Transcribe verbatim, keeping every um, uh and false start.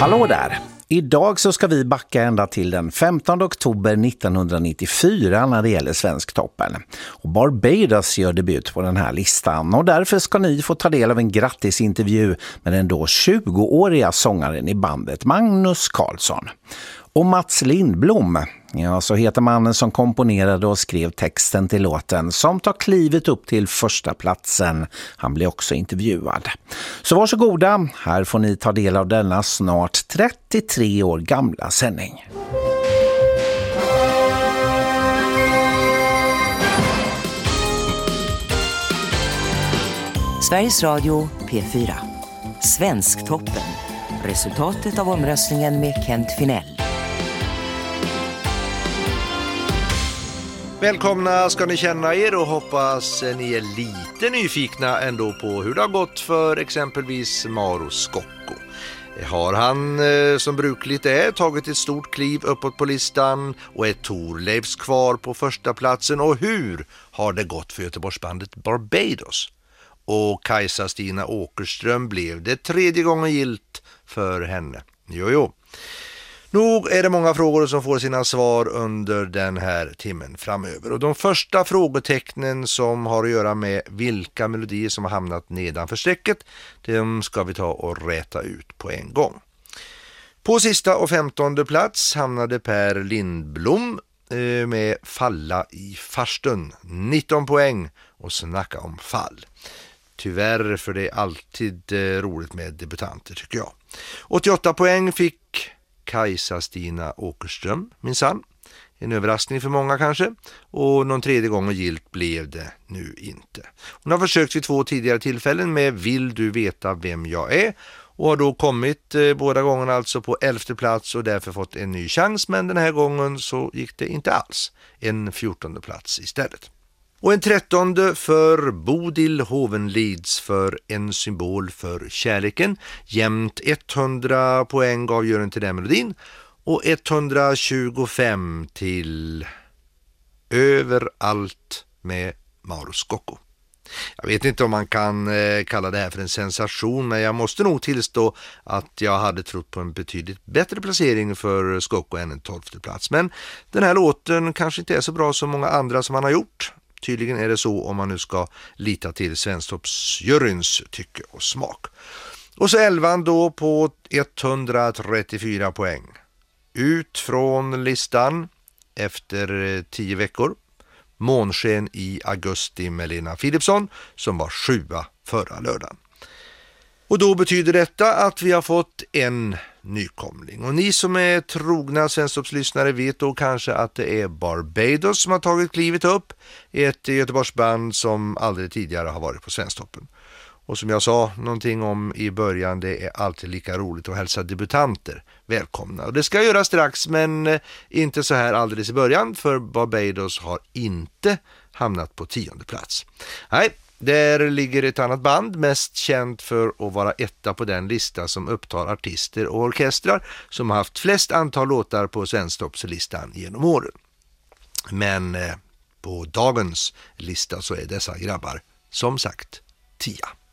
Hallå där! Idag så ska vi backa ända till den femtonde oktober nittonhundranittiofyra när det gäller Svensktoppen. Och Barbados gör debut på den här listan och därför ska ni få ta del av en grattisintervju med den då tjugoåriga sångaren i bandet Magnus Carlsson. Och Mats Lindblom, ja, så heter mannen som komponerade och skrev texten till låten som tar klivet upp till första platsen. Han blir också intervjuad. Så varsågoda, här får ni ta del av denna snart trettiotre år gamla sändning. Sveriges Radio P fyra. Svensktoppen. Resultatet av omröstningen med Kent Finell. Välkomna ska ni känna er och hoppas ni är lite nyfikna ändå på hur det har gått för exempelvis Mauro Scocco. Har han som brukligt är tagit ett stort kliv uppåt på listan och är Thorleifs kvar på första platsen, och hur har det gått för Göteborgsbandet Barbados? Och Kajsa Stina Åkerström, blev det tredje gången gilt för henne? Jo, jo. Nog är det många frågor som får sina svar under den här timmen framöver. Och de första frågetecknen som har att göra med vilka melodier som har hamnat nedanför strecket, de ska vi ta och räta ut på en gång. På sista och femtonde plats hamnade Per Lindblom med Falla i farstun. nitton poäng och snacka om fall. Tyvärr, för det är alltid roligt med debutanter tycker jag. åttioåtta poäng fick Kajsa Stina Åkerström, minsann. En överraskning för många kanske. Och någon tredje gång och gilt blev det nu inte. Hon har försökt vid två tidigare tillfällen med Vill du veta vem jag är? Och har då kommit eh, båda gångerna alltså på elfte plats och därför fått en ny chans. Men den här gången så gick det inte alls. En fjortonde plats istället. Och en trettonde för Bodil Hovenlids för En symbol för kärleken. Jämnt hundra poäng gav juryn till den melodin. Och etthundratjugofem till Överallt med Mauro Scocco. Jag vet inte om man kan eh, kalla det här för en sensation, men jag måste nog tillstå att jag hade trott på en betydligt bättre placering för Scocco än en tolfte plats. Men den här låten kanske inte är så bra som många andra som han har gjort. Tydligen är det så om man nu ska lita till Svensktoppsjuryns tycke och smak. Och så elvan då på etthundratrettiofyra poäng. Ut från listan efter tio veckor. Månsken i augusti med Lena Philipsson som var sjua förra lördagen. Och då betyder detta att vi har fått en nykomling. Och ni som är trogna Svensktoppslyssnare vet då kanske att det är Barbados som har tagit klivet upp. Ett Göteborgsband som aldrig tidigare har varit på Svensktoppen. Och som jag sa någonting om i början, det är alltid lika roligt att hälsa debutanter välkomna. Och det ska jag göra strax, men inte så här alldeles i början, för Barbados har inte hamnat på tionde plats. Nej, där ligger ett annat band, mest känt för att vara etta på den lista som upptar artister och orkestrar som har haft flest antal låtar på Svensktoppslistan genom åren. Men eh, på dagens lista så är dessa grabbar som sagt tia.